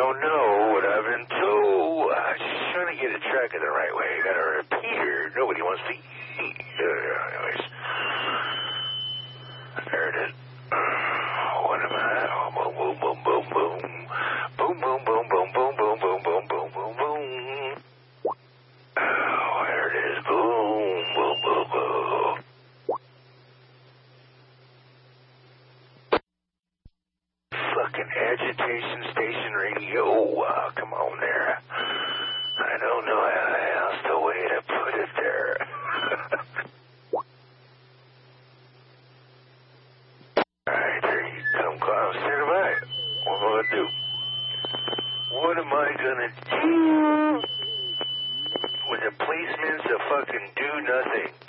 don't know what I've been told. Just trying to get a track of the right way. Got a repeater. Nobody wants to eat. Anyways. There it is. What am I? Oh, boom, boom, boom, boom, boom. Boom, boom, boom, boom, boom, boom, boom, boom, boom, boom, boom. Oh, there it is. Boom, boom, boom, boom. Fucking agitation station radio. Come on there. I don't know how else the way to put it there. Alright, there you come, clown. Stand by. What am I gonna do? What am I gonna do when the policeman's a fucking do nothing?